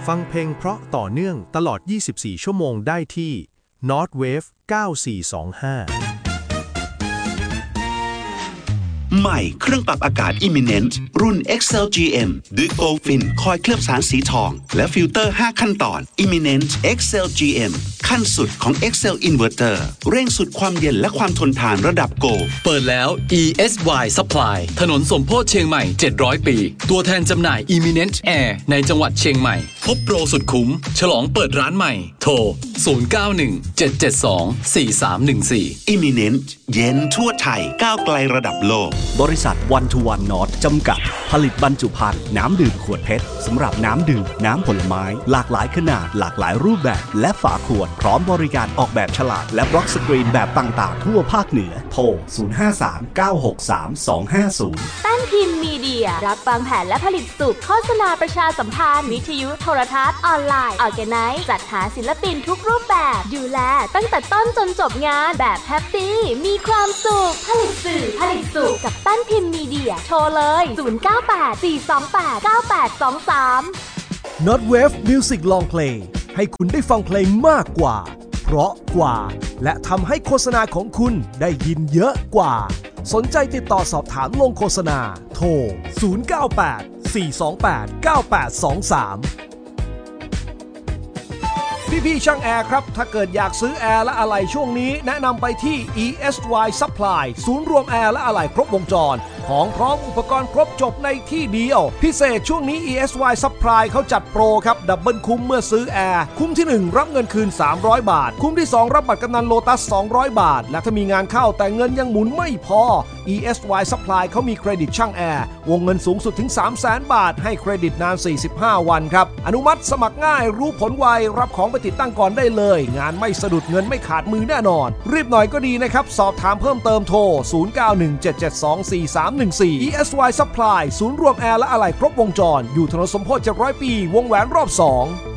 ฟังเพลงเพราะต่อเนื่องตลอด 24 ชั่วโมงได้ที่ Northwave 9425 ใหม่เครื่องปรับอากาศ Imminent รุ่น Excel GM ด้วย Goldfin คอยเคลือบสารสีทองและฟิลเตอร์ 5 ขั้นตอน Imminent Excel GM ขั้นสุดของ Excel Inverter เร่งสุดความเย็นและความทนทานระดับ Gold เปิดแล้ว ESY Supply ถนนสมโพธิเชียงใหม่700ปีตัวแทนจำหน่าย Imminent Air ในจังหวัดเชียงใหม่พบโปรสุดคุ้มฉลองเปิดร้านใหม่โทร0917724314 Imminent เย็นทั่วไทยก้าวไกลระดับโลกบริษัทวันทูวันนอตจำกัดผลิตบรรจุภัณฑ์น้ำดื่มขวดเพชรสำหรับน้ำดื่มน้ำผลไม้หลากหลายขนาดหลากหลายรูปแบบและฝาขวดพร้อมบริการออกแบบฉลากและบล็อกสกรีนแบบต่างๆทั่วภาคเหนือโทร0539632250 ตั้งพิมพ์มีเดียรับวางแผนและผลิตสุขโฆษณาประชาสัมพันธ์วิทยุโทรทัศน์ออนไลน์ออร์แกไนซ์จัดหาศิลปินทุกรูปแบบดูแลตั้งแต่ต้นจนจบงานแบบแฮปปี้มีความสุขผลิตสื่อผลิตสุขกับตั้งพิมพ์มีเดียโทรเลย0984289823 Northwave Music Long Play ให้คุณได้ฟังเพลงมากกว่าเพราะกว่าและทำให้โฆษณาของคุณได้ยินเยอะกว่าสนใจติดต่อสอบถามลงโฆษณาโทร0984289823พี่ช่างแอร์ครับถ้าเกิดอยากซื้อแอร์และอะไหล่ช่วงนี้แนะนำไปที่ ESY Supply ศูนย์รวมแอร์และอะไหล่ครบวงจรของพร้อมอุปกรณ์ครบจบในที่เดียวพิเศษช่วงนี้ ESY Supply เขาจัดโปรครับดับเบิลคุ้มเมื่อซื้อแอร์คุ้มที่1รับเงินคืน300บาทคุ้มที่2รับบัตรกำนันโลตัส200บาทและถ้ามีงานเข้าแต่เงินยังหมุนไม่พอ ESY Supply เขามีเครดิตช่างแอร์วงเงินสูงสุดถึง 300,000 บาทให้เครดิตนาน45วันครับอนุมัติสมัครง่ายรู้ผลไวรับของไปติดตั้งก่อนได้เลยงานไม่สะดุดเงินไม่ขาดมือแน่นอนรีบหน่อยก็ดีนะครับสอบถามเพิ่มเติมโทร0917724314 ESY Supply ศูนย์รวมแอร์และอะไหล่ครบวงจรอยู่ถนนสมโพธิ700ปีวงแหวนรอบ2